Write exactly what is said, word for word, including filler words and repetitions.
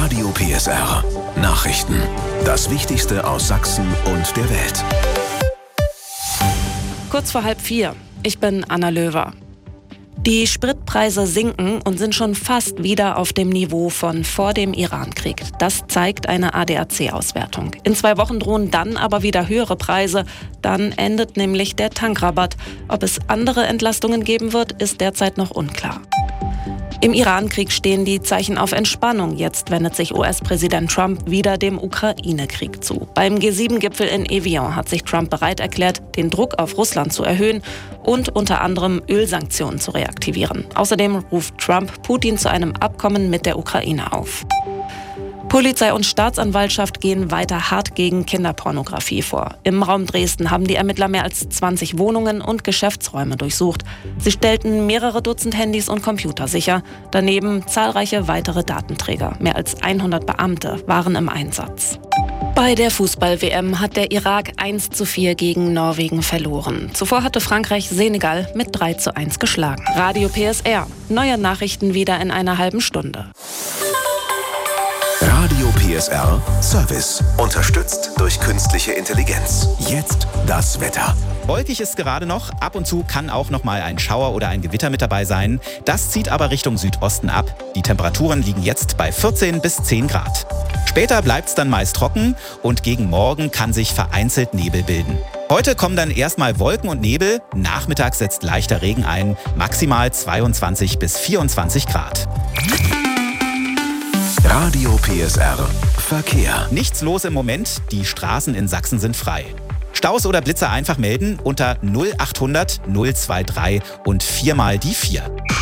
Radio P S R. Nachrichten. Das Wichtigste aus Sachsen und der Welt. Kurz vor halb vier. Ich bin Anna Löwer. Die Spritpreise sinken und sind schon fast wieder auf dem Niveau von vor dem Irankrieg. Das zeigt eine A D A C-Auswertung. In zwei Wochen drohen dann aber wieder höhere Preise. Dann endet nämlich der Tankrabatt. Ob es andere Entlastungen geben wird, ist derzeit noch unklar. Im Irankrieg stehen die Zeichen auf Entspannung. Jetzt wendet sich U S-Präsident Trump wieder dem Ukraine-Krieg zu. Beim G sieben Gipfel in Evian hat sich Trump bereit erklärt, den Druck auf Russland zu erhöhen und unter anderem Ölsanktionen zu reaktivieren. Außerdem ruft Trump Putin zu einem Abkommen mit der Ukraine auf. Polizei und Staatsanwaltschaft gehen weiter hart gegen Kinderpornografie vor. Im Raum Dresden haben die Ermittler mehr als zwanzig Wohnungen und Geschäftsräume durchsucht. Sie stellten mehrere Dutzend Handys und Computer sicher. Daneben zahlreiche weitere Datenträger. Mehr als hundert Beamte waren im Einsatz. Bei der Fußball-W M hat der Irak eins zu vier gegen Norwegen verloren. Zuvor hatte Frankreich Senegal mit drei zu eins geschlagen. Radio P S R. Neue Nachrichten wieder in einer halben Stunde. Radio P S R Service. Unterstützt durch künstliche Intelligenz. Jetzt das Wetter. Wolkig ist gerade noch. Ab und zu kann auch noch mal ein Schauer oder ein Gewitter mit dabei sein. Das zieht aber Richtung Südosten ab. Die Temperaturen liegen jetzt bei vierzehn bis zehn Grad. Später bleibt es dann meist trocken und gegen Morgen kann sich vereinzelt Nebel bilden. Heute kommen dann erstmal Wolken und Nebel. Nachmittags setzt leichter Regen ein. Maximal zweiundzwanzig bis vierundzwanzig Grad. Radio P S R Verkehr. Nichts los im Moment, die Straßen in Sachsen sind frei. Staus oder Blitzer einfach melden unter null achthundert null drei drei und viermal die vier.